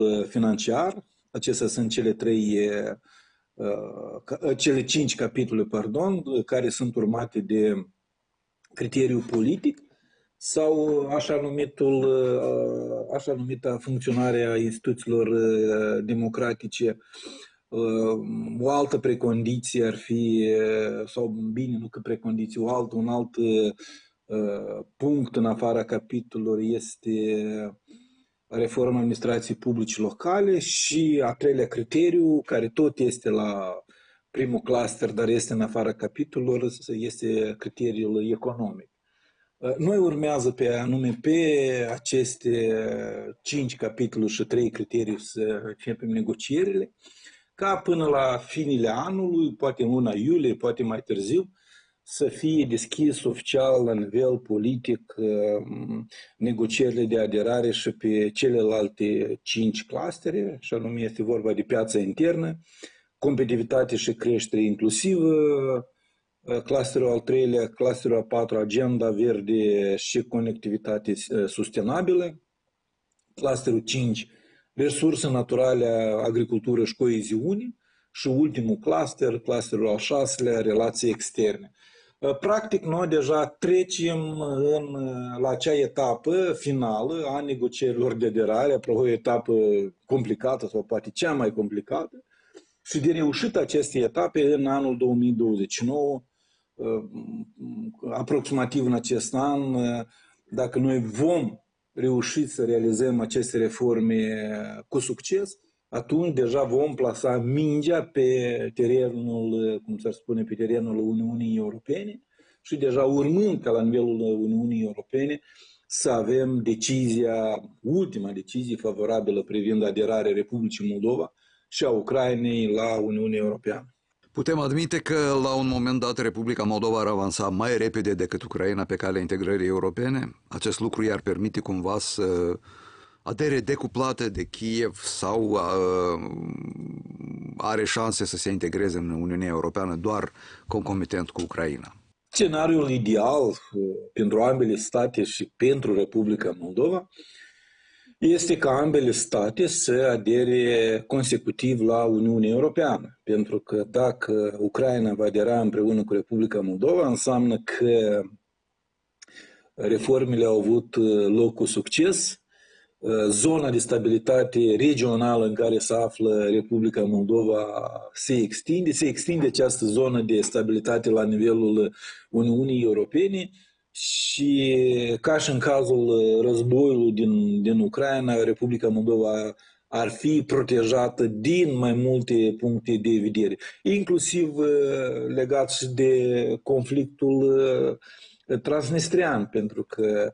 financiar. Acestea sunt cele 5 capitole, care sunt urmate de criteriul politic sau așa numita funcționare a instituțiilor democratice. O altă precondiție ar fi, sau bine, nu că precondiție, un alt punct în afara capitolelor este reforma administrației publice locale și a treilea criteriu, care tot este la primul cluster, dar este în afara capitolelor, este criteriul economic. Noi urmează pe aceste 5 capitole și 3 criterii să începem negocierile, ca până la finele anului, poate în luna iulie, poate mai târziu, să fie deschis oficial la nivel politic negocierile de aderare și pe celelalte 5 clustere, și anume este vorba de piața internă, competitivitate și creștere inclusivă, clusterul al 3-lea, clusterul al 4-lea, agenda verde și conectivitate sustenabilă, clusterul 5, resurse naturale, agricultură și coeziune și ultimul clusterul al 6-lea, relații externe. Practic, noi deja trecem la acea etapă finală a negocierilor de aderare, apropo, o etapă complicată sau poate cea mai complicată, și de reușit acestei etape în anul 2029, aproximativ în acest an, dacă noi vom reuși să realizăm aceste reforme cu succes, atunci deja vom plasa mingea pe terenul, cum s-ar spune, pe terenul Uniunii Europene și deja urmând ca la nivelul Uniunii Europene să avem ultima decizie favorabilă privind aderarea Republicii Moldova și a Ucrainei la Uniunea Europeană. Putem admite că la un moment dat Republica Moldova ar avansa mai repede decât Ucraina pe calea integrării europene? Acest lucru i-ar permite cumva să adere decuplate de Kiev sau are șanse să se integreze în Uniunea Europeană doar concomitent cu Ucraina? Scenariul ideal pentru ambele state și pentru Republica Moldova este ca ambele state să adere consecutiv la Uniunea Europeană. Pentru că dacă Ucraina va adera împreună cu Republica Moldova, înseamnă că reformele au avut loc cu succes, zona de stabilitate regională în care se află Republica Moldova se extinde această zonă de stabilitate la nivelul Uniunii Europene și ca și în cazul războiului din Ucraina, Republica Moldova ar fi protejată din mai multe puncte de vedere, inclusiv legat și de conflictul transnistrian, pentru că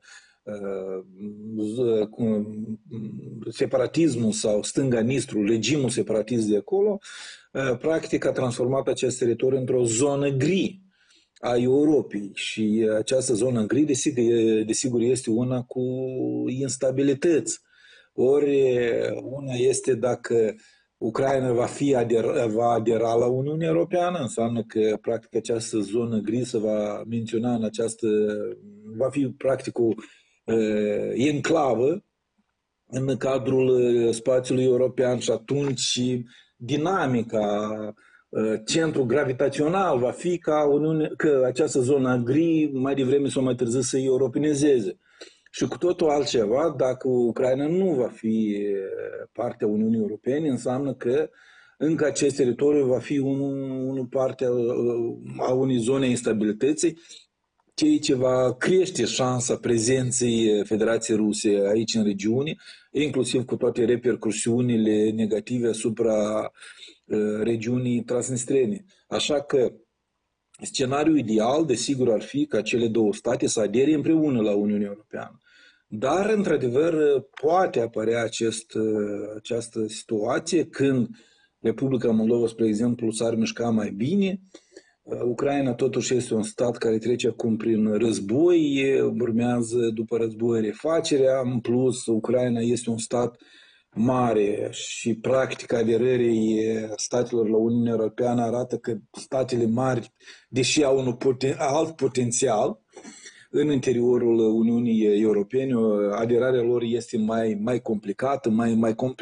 separatismul sau stânga-nistru, regimul separatist de acolo, practic a transformat acest teritoriu într-o zonă gri a Europei și această zonă gri, desigur, este una cu instabilități. Ori una este dacă Ucraina va adera la Uniunea Europeană, înseamnă că practic această zonă gri se va menționa va fi practic o enclavă în cadrul spațiului european și atunci dinamica, centrul gravitațional va fi că această zonă gri mai devreme sau mai târziu să europenizeze. Și cu totul altceva, dacă Ucraina nu va fi partea Uniunii Europene, înseamnă că încă acest teritoriu va fi parte a unei zone instabilității, ceea ce va crește șansa prezenței Federației Ruse aici în regiune, inclusiv cu toate repercusiunile negative asupra regiunii transnistrene. Așa că scenariul ideal, desigur, ar fi ca cele două state să adere împreună la Uniunea Europeană. Dar, într-adevăr, poate apărea această situație când Republica Moldova, spre exemplu, s-ar mișca mai bine. Ucraina totuși este un stat care trece acum prin război, urmează după război refacerea, în plus Ucraina este un stat mare și practica aderării statelor la Uniunea Europeană arată că statele mari, deși au un alt potențial în interiorul Uniunii Europene, aderarea lor este mai complicată, mai